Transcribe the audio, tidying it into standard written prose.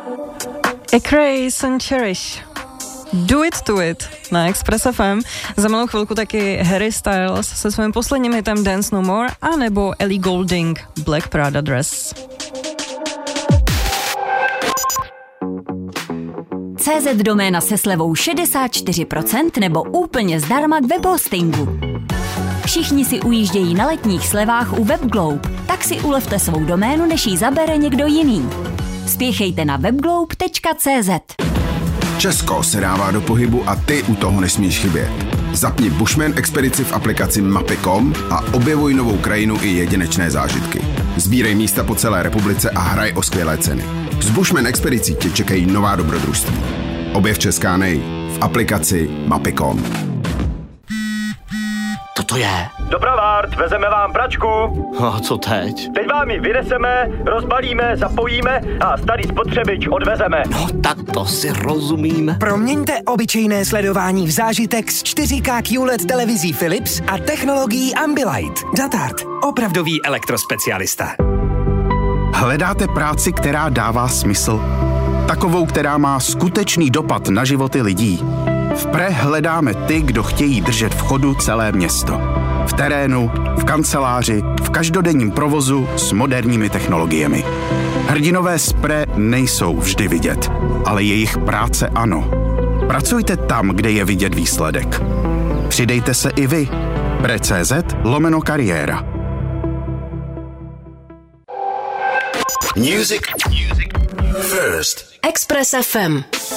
Acraze and Cherish. Do it to it na Express FM. Za malou chvilku taky Harry Styles se svým posledním hitem Dance No More a nebo Ellie Goulding Black Prada Dress. CZ doména se slevou 64% nebo úplně zdarma k webhostingu. Všichni si ujíždějí na letních slevách u WebGlobe, tak si ulevte svou doménu, než ji zabere někdo jiný. Spěchejte na webglobe.cz. Česko se dává do pohybu a ty u toho nesmíš chybět. Zapni Bushman expedici v aplikaci Mapy.com a objevuj novou krajinu i jedinečné zážitky. Sbírej místa po celé republice a hraj o skvělé ceny. S Bushman expedicí tě čekají nová dobrodružství. Objev Česká v aplikaci Mapy.com. To je. Dopravárt, vezeme vám pračku. A co teď? Teď vám ji vyneseme, rozbalíme, zapojíme a starý spotřebič odvezeme. No tak to si rozumíme. Proměňte obyčejné sledování v zážitek s 4K QLED televizí Philips a technologií Ambilight. Datart, opravdový elektrospecialista. Hledáte práci, která dává smysl? Takovou, která má skutečný dopad na životy lidí? V PRE hledáme ty, kdo chtějí držet v chodu celé město. V terénu, v kanceláři, v každodenním provozu s moderními technologiemi. Hrdinové z PRE nejsou vždy vidět, ale jejich práce ano. Pracujte tam, kde je vidět výsledek. Přidejte se i vy. PRE.cz/kariéra. Music first. Express FM.